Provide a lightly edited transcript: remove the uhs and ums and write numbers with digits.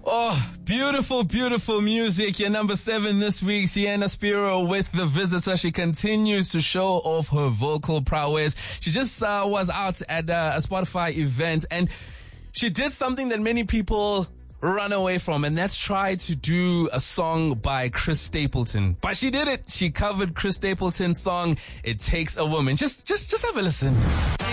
Oh, beautiful, beautiful music. Your number 7 this week, Sienna Spiro with The Visitor. She continues to show off her vocal prowess. She just was out at a Spotify event, and she did something that many people run away from, and that's try to do a song by Chris Stapleton. But she did it. She covered Chris Stapleton's song, It Takes a Woman. Just have a listen.